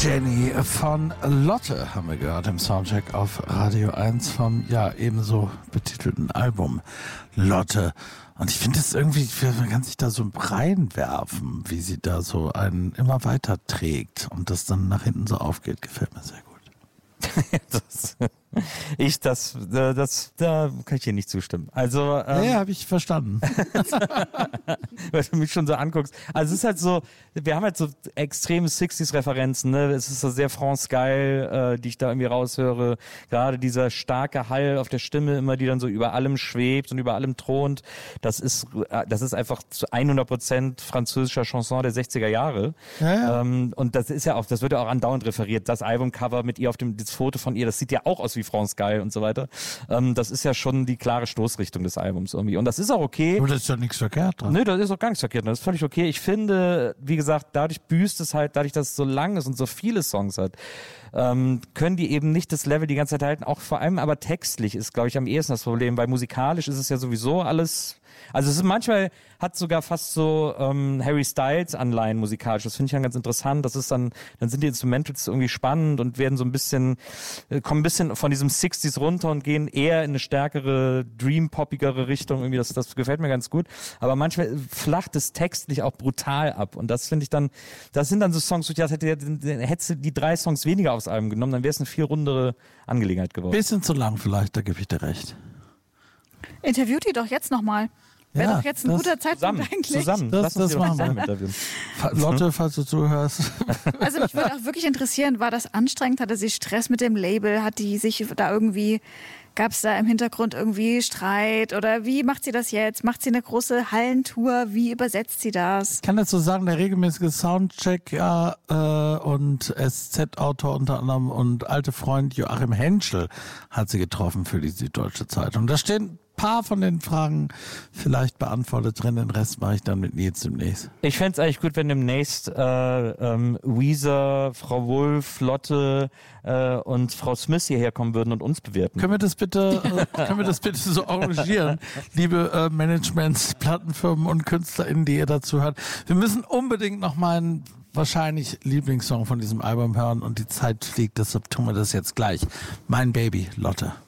Jenny von Lotte haben wir gehört im Soundcheck auf Radio 1 vom ebenso betitelten Album Lotte. Und ich finde es irgendwie, man kann sich da so reinwerfen, wie sie da so einen immer weiter trägt und das dann nach hinten so aufgeht. Gefällt mir sehr gut. Da kann ich dir nicht zustimmen. Also, habe ich verstanden. Weil du mich schon so anguckst. Also es ist halt so, wir haben halt so extreme 60s-Referenzen, ne? Es ist so sehr France-geil, die ich da irgendwie raushöre. Gerade dieser starke Hall auf der Stimme immer, die dann so über allem schwebt und über allem thront. Das ist einfach zu 100% französischer Chanson der 60er Jahre. Ja. Und das ist ja auch, das wird ja auch andauernd referiert. Das Albumcover mit ihr auf das Foto von ihr, das sieht ja auch aus wie France Geil und so weiter. Das ist ja schon die klare Stoßrichtung des Albums irgendwie. Und das ist auch okay. Aber das ist doch nichts verkehrt dran. Nö, das ist auch gar nichts verkehrt. Das ist völlig okay. Ich finde, wie gesagt, dadurch büßt es halt, dadurch, dass es so lang ist und so viele Songs hat, können die eben nicht das Level die ganze Zeit halten. Auch vor allem aber textlich ist, glaube ich, am ehesten das Problem, weil musikalisch ist es ja sowieso alles. Also es ist manchmal, hat sogar fast so Harry Styles Anleihen musikalisch. Das finde ich dann ganz interessant. Das ist dann sind die Instrumentals irgendwie spannend und werden so ein bisschen, kommen ein bisschen von diesem 60s runter und gehen eher in eine stärkere, dream-poppigere Richtung. Irgendwie das gefällt mir ganz gut. Aber manchmal flacht es textlich auch brutal ab. Und das finde ich dann, das sind dann so Songs, wo ich dachte, hättest du die 3 Songs weniger aufs Album genommen, dann wäre es eine viel rundere Angelegenheit geworden. Bisschen zu lang vielleicht, da gebe ich dir recht. Interviewt die doch jetzt nochmal. Wäre doch jetzt ein guter Zeitpunkt eigentlich. Zusammen. Das machen wir. Lotte, falls du zuhörst. Also mich würde auch wirklich interessieren, war das anstrengend? Hatte sie Stress mit dem Label? Hat die sich da irgendwie, gab es da im Hintergrund irgendwie Streit? Oder wie macht sie das jetzt? Macht sie eine große Hallentour? Wie übersetzt sie das? Ich kann dazu sagen, der regelmäßige Soundcheck und SZ-Autor unter anderem und alte Freund Joachim Henschel hat sie getroffen für die Süddeutsche Zeitung. Da stehen paar von den Fragen vielleicht beantwortet drin, den Rest mache ich dann mit Nils demnächst. Ich fände es eigentlich gut, wenn demnächst Weezer, Frau Wulff, Lotte und Frau Smith hierher kommen würden und uns bewerten. Können wir das bitte so arrangieren, liebe Managements, Plattenfirmen und KünstlerInnen, die ihr dazu hört. Wir müssen unbedingt noch meinen wahrscheinlich Lieblingssong von diesem Album hören und die Zeit fliegt, deshalb tun wir das jetzt gleich. Mein Baby, Lotte.